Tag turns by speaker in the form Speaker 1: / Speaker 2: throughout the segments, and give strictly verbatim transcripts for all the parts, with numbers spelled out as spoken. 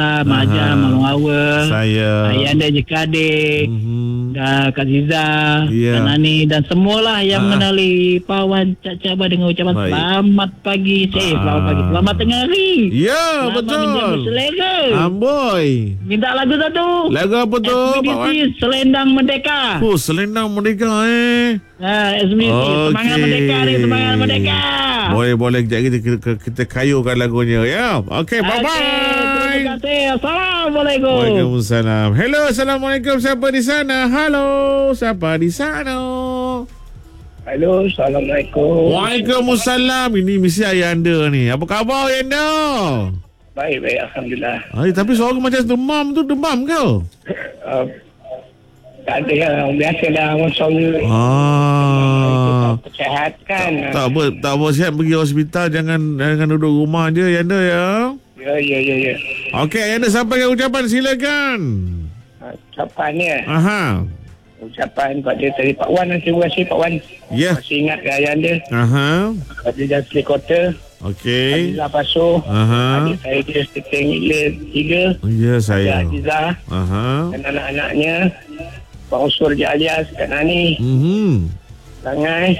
Speaker 1: Maja, Malung Awa,
Speaker 2: Saya
Speaker 1: Ayanda Jekadik,
Speaker 2: mm-hmm.
Speaker 1: dan Kak Ziza,
Speaker 2: yeah.
Speaker 1: dan Nani dan semualah yang
Speaker 2: Ah.
Speaker 1: mengenali Pawan Cak Cabah dengan ucapan
Speaker 2: Baik.
Speaker 1: selamat pagi. Cik,
Speaker 2: Ah.
Speaker 1: selamat pagi. Selamat tengah hari.
Speaker 2: Ya,
Speaker 1: Selamat
Speaker 2: betul.
Speaker 1: menjamu selera.
Speaker 2: Amboi.
Speaker 1: Minta lagu satu.
Speaker 2: Lagu apa tu, Pak Wan?
Speaker 1: Ekspedisi Selendang Merdeka.
Speaker 2: Oh, Selendang Merdeka eh.
Speaker 1: Ha, ekspedisi
Speaker 2: Okey.
Speaker 1: Semangat Merdeka ni, Semangat Merdeka.
Speaker 2: Boleh, boleh. Kejap kita, kita, kita kayukan lagunya ya. Okey, bye-bye.
Speaker 1: Terima kasih. Assalamualaikum.
Speaker 2: Waalaikumsalam. Hello, Assalamualaikum. Siapa di sana? Halo, siapa di sana?
Speaker 3: Halo, Assalamualaikum.
Speaker 2: Waalaikumsalam. Ini mesti ayah anda ni. Apa khabar ayah anda?
Speaker 3: Baik, baik. Alhamdulillah.
Speaker 2: Ay, tapi suara macam demam tu. Demam ke?
Speaker 3: Uh, tak ada yang biasa dah masuk
Speaker 2: Ah.
Speaker 3: kesihatan.
Speaker 2: Tak apa, tak apa sihat pergi hospital. Jangan jangan duduk rumah je ayah anda ya.
Speaker 3: Ya, ya, ya, ya.
Speaker 2: Okey, ayah anda sampaikan ucapan silakan.
Speaker 3: Uh, ucapannya.
Speaker 2: Aha.
Speaker 3: Ucapan pada tadi Pak Wan. Terima kasih Pak Wan.
Speaker 2: Ya.
Speaker 3: Masih ingat ke ayah anda.
Speaker 2: Aha.
Speaker 3: Pada Jasli Kota.
Speaker 2: Okey.
Speaker 3: Azizah Pasoh.
Speaker 2: Aha.
Speaker 3: Adik saya dia Seteng Ilir tiga.
Speaker 2: Ya,
Speaker 3: Ada
Speaker 2: saya.
Speaker 3: Azizah.
Speaker 2: Aha.
Speaker 3: Dan anak-anaknya. Pak Unsur Je alias Kak Nani.
Speaker 2: Mhm.
Speaker 3: Langai.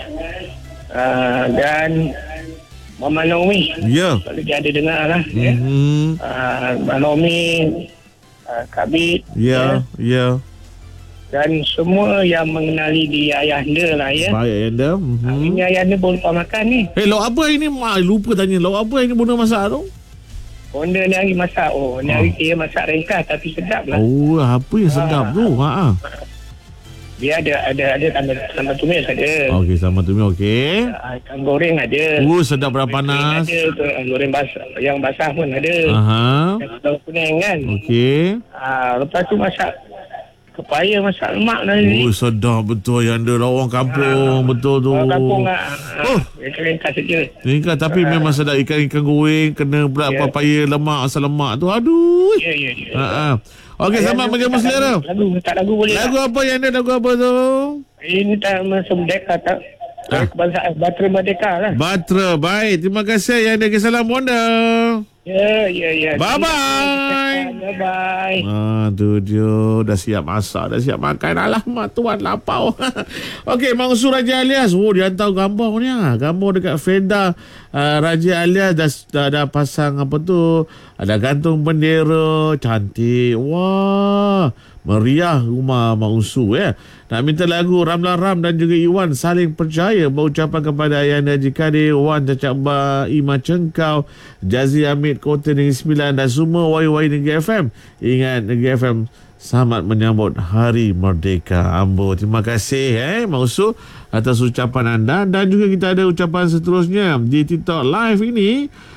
Speaker 3: Uh, dan Mama Naomi.
Speaker 2: Ya.
Speaker 3: Tak lagi ada dengar lah. Ya.
Speaker 2: Mhm.
Speaker 3: Uh, Mama Naomi. Uh, Kak Bit.
Speaker 2: Ya, ya.
Speaker 3: Dan semua yang mengenali di ayah anda lah ya.
Speaker 2: Baik ayah anda.
Speaker 3: Hmm.
Speaker 2: Mhm.
Speaker 3: Ini ayah anda boleh lupa makan ni.
Speaker 2: Eh, lauk apa ini? Mak lupa tanya. Lauk apa ini Bunda masak tu?
Speaker 3: Honda ni hari masak. Oh, ni hari kira masak ringkas tapi sedap lah.
Speaker 2: Oh, apa yang sedap tu? Ha.
Speaker 3: Dia ada ada ada tambah tambah tumis ada.
Speaker 2: Okey, sama tu okey.
Speaker 3: Uh, ikan goreng ada.
Speaker 2: Oh, sedap berapa panas.
Speaker 3: Ada tu, uh, goreng basah, yang basah pun ada.
Speaker 2: Aha.
Speaker 3: Yang tahu kuning kan.
Speaker 2: Okey.
Speaker 3: Ah, lepas tu masak kepaya, masak lemak lah ni.
Speaker 2: Oh, sedap betul yang ada orang kampung. Betul tu.
Speaker 3: Orang kampung lah.
Speaker 2: Oh.
Speaker 3: Ringkas saja.
Speaker 2: Ringkas tapi memang sedap ikan-ikan goreng. Kena pula
Speaker 3: Ya.
Speaker 2: papaya lemak, asam lemak tu. Aduh.
Speaker 3: Ya, ya, ya.
Speaker 2: Ha ah. Okey, selamat menjamu selera.
Speaker 3: Lagu, tak lagu boleh
Speaker 2: Lagu
Speaker 3: tak?
Speaker 2: apa yang ada? Lagu apa tu?
Speaker 3: Ini tak masa merdeka tak?
Speaker 2: Ah.
Speaker 3: Kebangsaan Batera Merdeka lah.
Speaker 2: Batra. Baik. Terima kasih yang ada. Salam Wanda.
Speaker 3: Ya, ya, ya.
Speaker 2: Bye-bye.
Speaker 3: Bye-bye.
Speaker 2: Ah, tu dia. Dah siap masak, dah siap makan. Alamak, tuan lapau. Okey, Mansur Raja Alias. Oh, dia hantar gambar ni. ah. Gambar dekat Fenda uh, Raja Alias dah, dah, dah pasang apa tu. Ada gantung bendera. Cantik. Wah, meriah rumah Mansur ya. Nak minta lagu Ramlan Ram dan juga Iwan Saling Percaya. Berucapan kepada Ayanda Jikadir, Wan Cacakba, Ima Cengkau, Jazi Hamid Kota Negeri Sembilan dan semua wayu-wayu Negeri F M. Ingat Negeri F M selamat menyambut Hari Merdeka. Ambo, terima kasih eh Mansur atas ucapan anda. Dan juga kita ada ucapan seterusnya di TikTok Live ini.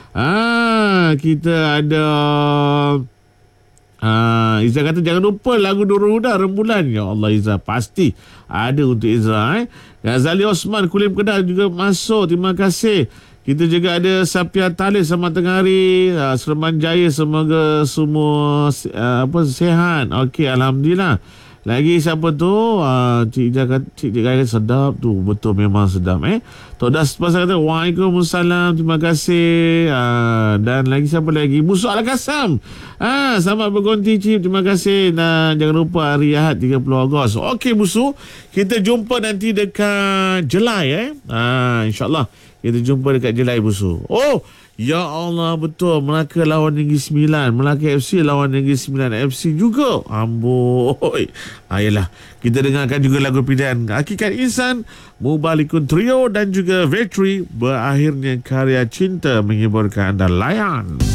Speaker 2: Ah, kita ada Ah, Izzah kata jangan lupa lagu Nurul Huda Rembulan. Ya Allah Izzah, pasti ada untuk Izzah eh. Ghazali Osman Kulim Kedah juga masuk. Terima kasih. Kita juga ada Sapia Talib selamat tengah hari. Uh, Seremban Jaya semoga semua uh, apa sihat. Okey, alhamdulillah. Lagi siapa tu? Uh, Cik Ija kata, Cik Ija kata sedap tu. Betul, memang sedap eh. Tok Das pasal kata Waalaikumsalam. Terima kasih. Uh, dan lagi siapa lagi? Musuh Al-Qasam. Ah, selamat berkonti Cip. Terima kasih. Dan jangan lupa hari Ahad tiga puluh Ogos. Okey Musuh. Kita jumpa nanti dekat Jelai eh. Ah, InsyaAllah. Kita jumpa dekat Jelai Musuh. Oh, ya Allah, betul. Melaka lawan Negeri Sembilan. Melaka F C lawan Negeri Sembilan F C juga. Amboi. Ayolah. Kita dengarkan juga lagu pilihan Hakikat Insan, Mubalikun Trio dan juga Vetri. Berakhirnya karya cinta menghiburkan anda. Layan.